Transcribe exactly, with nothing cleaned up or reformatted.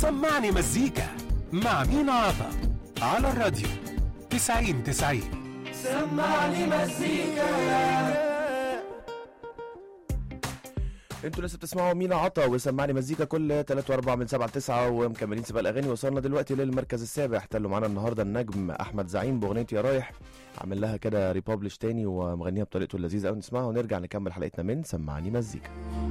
سمعني مزيكا مع مينا عطا على الراديو تسعين تسعين. سمعني مزيكا. انتوا لسه بتسمعوا مينا عطا وسمعني مزيكا كل تلاتة واربعة من سبعة لتسعة ومكملين سباق الاغاني. وصلنا دلوقتي للمركز السابع. احتلوا معانا النهارده النجم احمد زعيم باغنيه يا رايح، عامل لها كده ريبابلش تاني ومغنيها بطريقته اللذيذه قوي. نسمعها ونرجع نكمل حلقتنا من سمعني مزيكا.